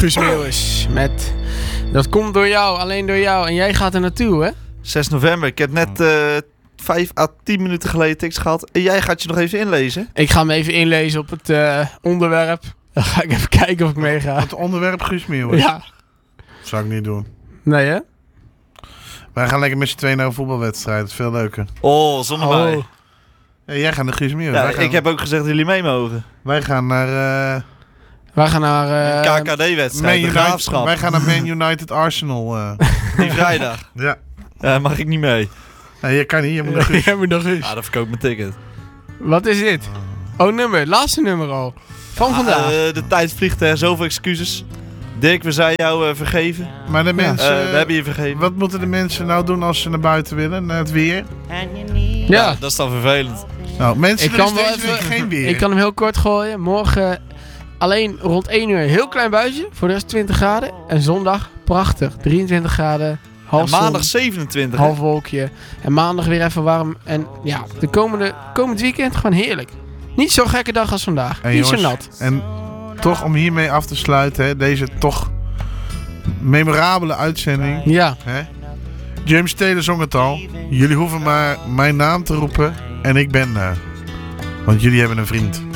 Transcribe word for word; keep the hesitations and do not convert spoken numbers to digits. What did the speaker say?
Guus Meeuwis met... Dat komt door jou, alleen door jou. En jij gaat er naartoe, hè? zes november. Ik heb net uh, vijf à tien minuten geleden tekst gehad. En jij gaat je nog even inlezen? Ik ga me even inlezen op het uh, onderwerp. Dan ga ik even kijken of ik meega. Het onderwerp Guus Meeuwis? Ja. Zou ik niet doen. Nee, hè? Wij gaan lekker met z'n tweeën naar een voetbalwedstrijd. Dat is veel leuker. Oh, zonder oh. mij. Hey, jij gaat naar Guus Meeuwis. Ja, wij gaan... ik heb ook gezegd dat jullie mee mogen. Wij gaan naar... Uh... Wij gaan naar... Uh... K K D-wedstrijd, de Graafschap. Wij gaan naar Man United Arsenal. Uh. Die vrijdag. Ja. Ja, mag ik niet mee. Nee, je kan niet. Je moet naar Guus. Je moet naar Guus. Ja, dan verkoop ik mijn ticket. Wat is dit? Oh, nummer. Laatste nummer al. Van ah, vandaag. Uh, de tijd vliegt, hè. Zoveel excuses. Dirk, we zijn jou uh, vergeven. Maar de mensen... Uh, we hebben je vergeven. Wat moeten de mensen nou doen als ze naar buiten willen? Naar het weer? Ja. ja dat is dan vervelend. Nou, mensen, ik kan er is wel deze even, week geen weer. Ik kan hem heel kort gooien. Morgen alleen rond één uur heel klein buitje. Voor de rest twintig graden. En zondag prachtig. drieëntwintig graden. Half en maandag zon, zevenentwintig. half wolkje. En maandag weer even warm. En ja, de komende, komend weekend gewoon heerlijk. Niet zo'n gekke dag als vandaag. En Niet jongens, zo nat. En toch om hiermee af te sluiten. Hè, deze toch memorabele uitzending. Ja. Hè? James Taylor zong het al. Jullie hoeven maar mijn naam te roepen. En ik ben daar. Want jullie hebben een vriend.